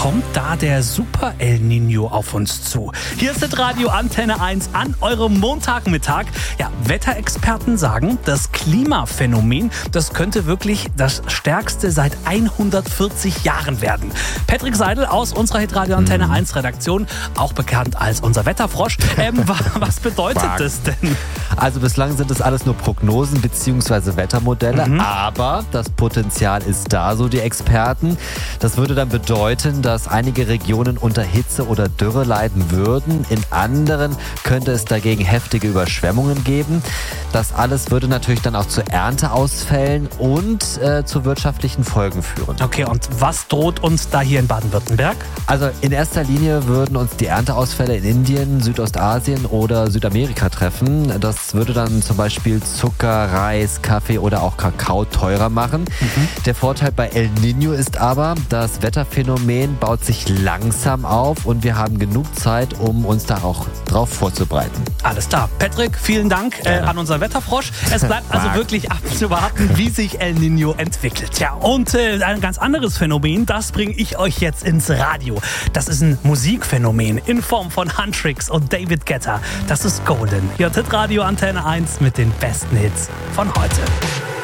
kommt da der Super El Niño auf uns zu. Hier ist das Radio Antenne 1 an eurem Montagmittag. Ja, Wetterexperten sagen, das Klimaphänomen, das könnte wirklich das stärkste seit 140 Jahren werden. Patrick Seidel aus unserer Hitradio Antenne 1 Redaktion, auch bekannt als unser Wetterfrosch. Was bedeutet das denn? Also bislang sind es alles nur Prognosen bzw. Wettermodelle, aber das Potenzial ist da, so die Experten. Das würde dann bedeuten, dass einige Regionen unter Hitze oder Dürre leiden würden. In anderen könnte es dagegen heftige Überschwemmungen geben. Das alles würde natürlich dann auch zu Ernteausfällen und zu wirtschaftlichen Folgen führen. Okay, und was droht uns da hier in Baden-Württemberg? Also in erster Linie würden uns die Ernteausfälle in Indien, Südostasien oder Südamerika treffen. Das würde dann zum Beispiel Zucker, Reis, Kaffee oder auch Kakao teurer machen. Der Vorteil bei El Niño ist aber, das Wetterphänomen baut sich langsam auf und wir haben genug Zeit, um uns da auch drauf vorzubereiten. Alles klar. Patrick, vielen Dank an unseren Wetterfrosch. Es bleibt also wirklich abzuwarten, wie sich El Niño entwickelt. Ja, und ein ganz anderes Phänomen, das bringe ich euch jetzt ins Radio. Das ist ein Musikphänomen in Form von Huntrix und David Guetta. Das ist Golden. Hier ist Radio Antenne 1 mit den besten Hits von heute.